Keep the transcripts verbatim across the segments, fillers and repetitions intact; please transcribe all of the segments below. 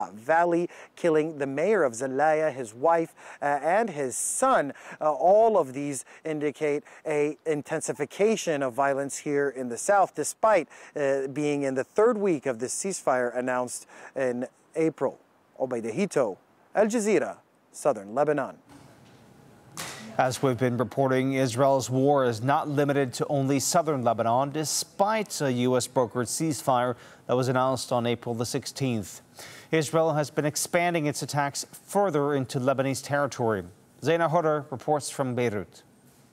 Valley, killing the mayor of Zelaya, his wife, uh, and his son. Uh, all of these indicate a intensification of violence here in the south, despite uh, being in the third week of this ceasefire announced in April. Obaida Hito, Al Jazeera, Southern Lebanon. As we've been reporting, Israel's war is not limited to only southern Lebanon, despite a U S brokered ceasefire that was announced on April the sixteenth. Israel has been expanding its attacks further into Lebanese territory. Zaina Hutter reports from Beirut.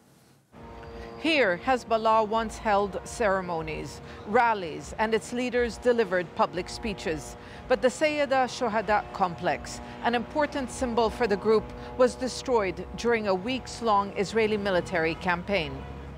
Here, Hezbollah once held ceremonies, rallies, and its leaders delivered public speeches. But the Sayyida Shohada complex, an important symbol for the group, was destroyed during a weeks-long Israeli military campaign.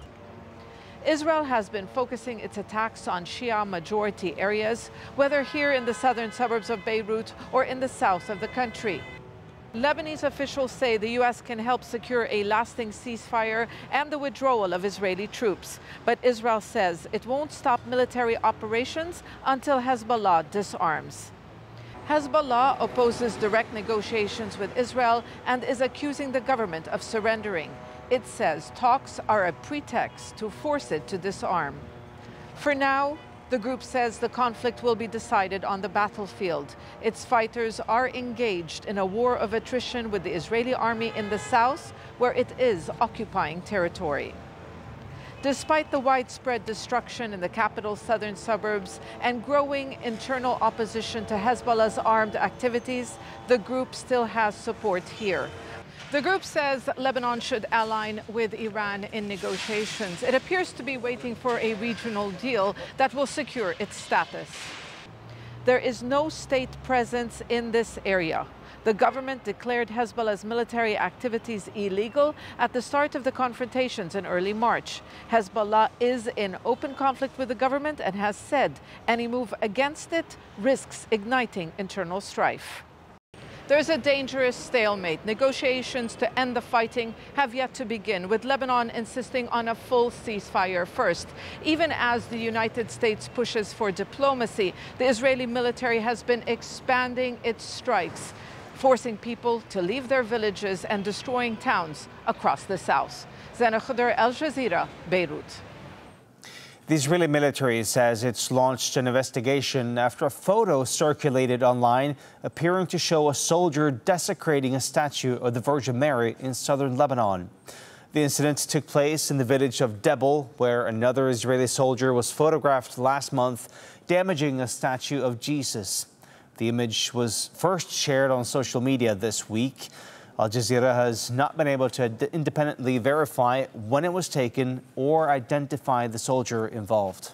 Israel has been focusing its attacks on Shia-majority areas, whether here in the southern suburbs of Beirut or in the south of the country. Lebanese officials say the U S can help secure a lasting ceasefire and the withdrawal of Israeli troops. But Israel says it won't stop military operations until Hezbollah disarms. Hezbollah opposes direct negotiations with Israel and is accusing the government of surrendering. It says talks are a pretext to force it to disarm. For now, the group says the conflict will be decided on the battlefield. Its fighters are engaged in a war of attrition with the Israeli army in the south, where it is occupying territory. Despite the widespread destruction in the capital's southern suburbs and growing internal opposition to Hezbollah's armed activities, the group still has support here. The group says Lebanon should align with Iran in negotiations. It appears to be waiting for a regional deal that will secure its status. There is no state presence in this area. The government declared Hezbollah's military activities illegal at the start of the confrontations in early March. Hezbollah is in open conflict with the government and has said any move against it risks igniting internal strife. There's a dangerous stalemate. Negotiations to end the fighting have yet to begin, with Lebanon insisting on a full ceasefire first. Even as the United States pushes for diplomacy, the Israeli military has been expanding its strikes, forcing people to leave their villages and destroying towns across the south. Zaina Hutter, Al Jazeera, Beirut. The Israeli military says it's launched an investigation after a photo circulated online appearing to show a soldier desecrating a statue of the Virgin Mary in southern Lebanon. The incident took place in the village of Debel, where another Israeli soldier was photographed last month damaging a statue of Jesus. The image was first shared on social media this week. Al Jazeera has not been able to independently verify when it was taken or identify the soldier involved.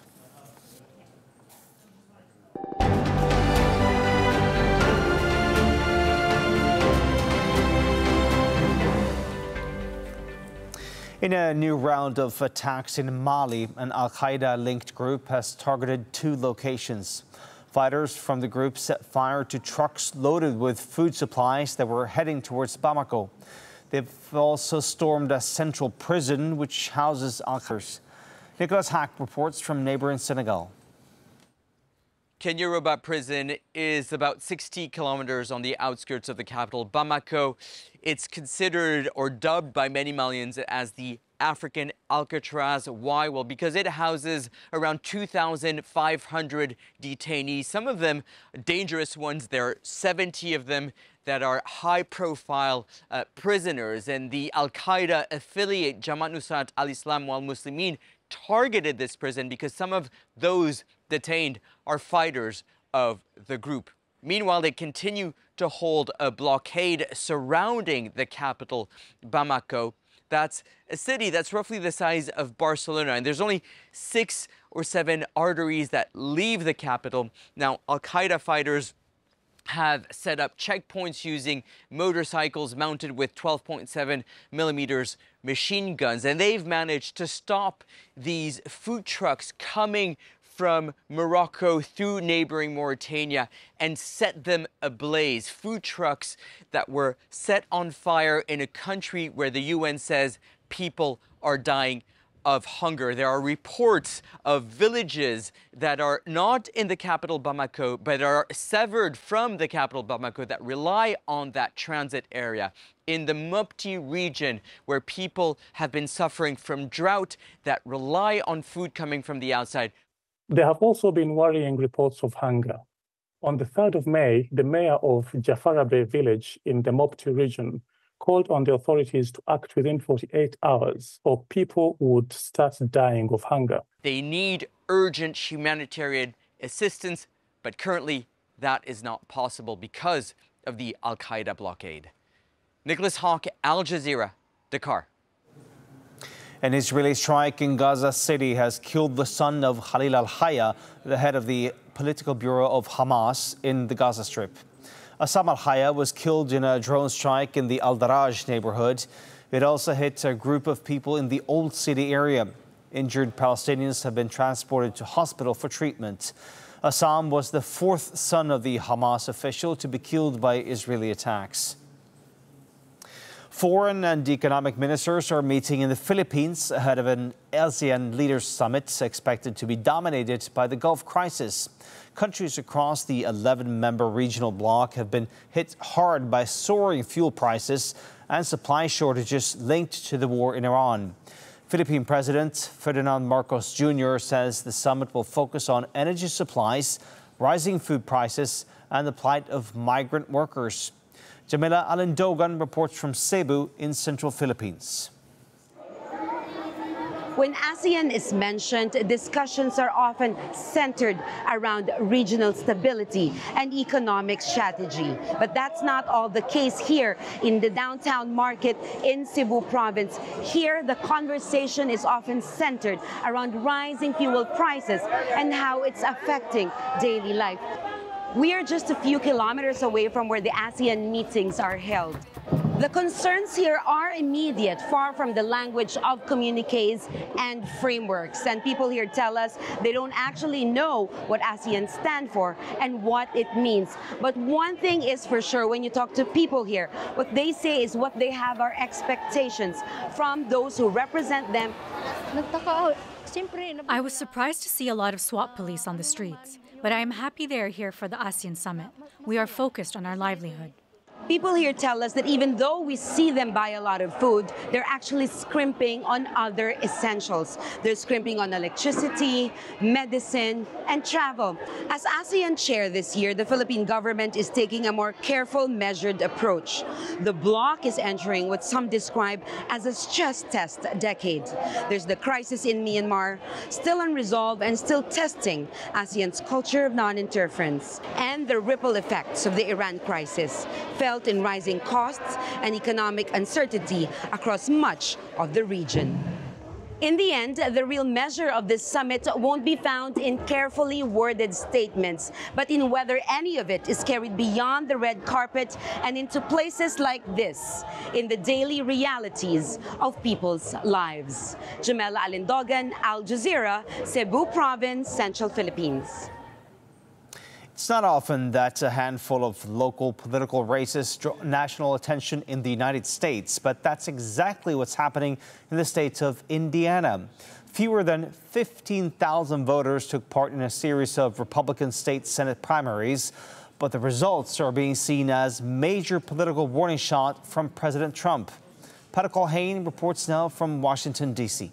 In a new round of attacks in Mali, an Al-Qaeda-linked group has targeted two locations. Fighters from the group set fire to trucks loaded with food supplies that were heading towards Bamako. They've also stormed a central prison which houses Al-Qaeda. Nicholas Hack reports from neighboring Senegal. Kenyoroba prison is about sixty kilometers on the outskirts of the capital, Bamako. It's considered or dubbed by many Malians as the African Alcatraz. Why? Well, because it houses around two thousand five hundred detainees, some of them dangerous ones. There are seventy of them that are high-profile uh, prisoners. And the Al-Qaeda affiliate Jamaat Nusrat al-Islam wal Muslimin targeted this prison because some of those detained are fighters of the group. Meanwhile, they continue to hold a blockade surrounding the capital, Bamako. That's a city that's roughly the size of Barcelona, and there's only six or seven arteries that leave the capital. Now, Al-Qaeda fighters have set up checkpoints using motorcycles mounted with twelve point seven millimeters machine guns, and they've managed to stop these food trucks coming from Morocco through neighboring Mauritania and set them ablaze. Food trucks that were set on fire in a country where the U N says people are dying of hunger. There are reports of villages that are not in the capital Bamako, but are severed from the capital Bamako that rely on that transit area. In the Mopti region, where people have been suffering from drought that rely on food coming from the outside. There have also been worrying reports of hunger. On the third of May, the mayor of Jafarabe village in the Mopti region called on the authorities to act within forty-eight hours or people would start dying of hunger. They need urgent humanitarian assistance, but currently that is not possible because of the Al-Qaeda blockade. Nicholas Hawk, Al Jazeera, Dakar. An Israeli strike in Gaza City has killed the son of Khalil al-Hayya, the head of the political bureau of Hamas in the Gaza Strip. Assam al-Hayya was killed in a drone strike in the Al-Daraj neighborhood. It also hit a group of people in the Old City area. Injured Palestinians have been transported to hospital for treatment. Assam was the fourth son of the Hamas official to be killed by Israeli attacks. Foreign and economic ministers are meeting in the Philippines ahead of an ASEAN Leaders Summit expected to be dominated by the Gulf crisis. Countries across the eleven member regional bloc have been hit hard by soaring fuel prices and supply shortages linked to the war in Iran. Philippine President Ferdinand Marcos Junior says the summit will focus on energy supplies, rising food prices, and the plight of migrant workers. Jamila Alindogan reports from Cebu in central Philippines. When ASEAN is mentioned, discussions are often centered around regional stability and economic strategy. But that's not all the case here in the downtown market in Cebu province. Here, the conversation is often centered around rising fuel prices and how it's affecting daily life. We are just a few kilometers away from where the ASEAN meetings are held. The concerns here are immediate, far from the language of communiques and frameworks. And people here tell us they don't actually know what ASEAN stands for and what it means. But one thing is for sure, when you talk to people here, what they say is what they have are expectations from those who represent them. I was surprised to see a lot of SWAT police on the streets, but I am happy they are here for the ASEAN Summit. We are focused on our livelihood. People here tell us that even though we see them buy a lot of food, they're actually scrimping on other essentials. They're scrimping on electricity, medicine, and travel. As ASEAN chair this year, the Philippine government is taking a more careful, measured approach. The bloc is entering what some describe as a stress test decade. There's the crisis in Myanmar, still unresolved and still testing ASEAN's culture of non-interference, and the ripple effects of the Iran crisis, felt in rising costs and economic uncertainty across much of the region. In the end, the real measure of this summit won't be found in carefully worded statements, but in whether any of it is carried beyond the red carpet and into places like this, in the daily realities of people's lives. Jamela Alindogan, Al Jazeera, Cebu Province, Central Philippines. It's not often that a handful of local political races draw national attention in the United States, but that's exactly what's happening in the state of Indiana. Fewer than fifteen thousand voters took part in a series of Republican state Senate primaries, but the results are being seen as major political warning shot from President Trump. Patakal Hain reports now from Washington, D C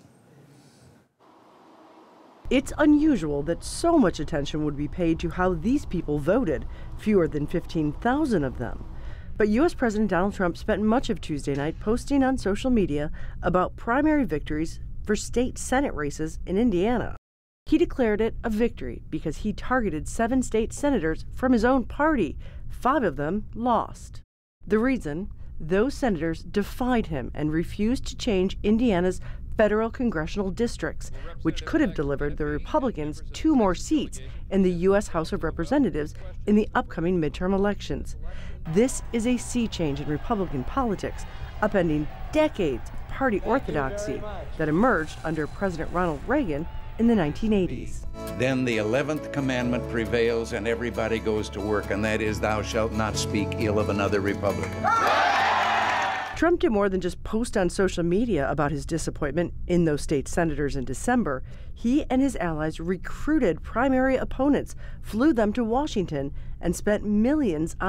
It's unusual that so much attention would be paid to how these people voted, fewer than fifteen thousand of them. But U S President Donald Trump spent much of Tuesday night posting on social media about primary victories for state Senate races in Indiana. He declared it a victory because he targeted seven state senators from his own party. Five of them lost. The reason? Those senators defied him and refused to change Indiana's federal congressional districts, which could have delivered the Republicans two more seats in the U S House of Representatives in the upcoming midterm elections. This is a sea change in Republican politics, upending decades of party orthodoxy that emerged under President Ronald Reagan in the nineteen eighties. Then the eleventh commandment prevails and everybody goes to work, and that is, thou shalt not speak ill of another Republican. Trump did more than just post on social media about his disappointment in those state senators in December. He and his allies recruited primary opponents, flew them to Washington, and spent millions on